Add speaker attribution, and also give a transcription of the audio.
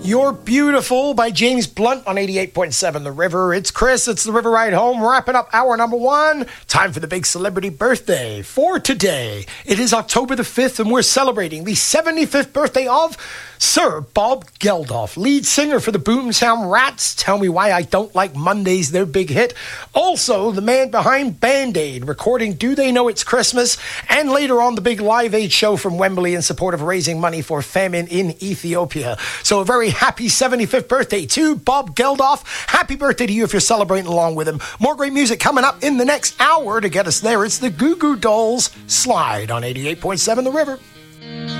Speaker 1: You're Beautiful by James Blunt on 88.7 The River. It's Chris, it's The River Ride Home, wrapping up hour number one. Time for the big celebrity birthday for today. It is October the 5th, and we're celebrating the 75th birthday of Sir Bob Geldof, lead singer for the Boomtown Rats. Tell Me Why I Don't Like Mondays, their big hit. Also, the man behind Band-Aid, recording Do They Know It's Christmas? And later on, the big Live Aid show from Wembley in support of raising money for famine in Ethiopia. So a very happy 75th birthday to Bob Geldof. Happy birthday to you if you're celebrating along with him. More great music coming up in the next hour to get us there. It's the Goo Goo Dolls, Slide on 88.7 The River.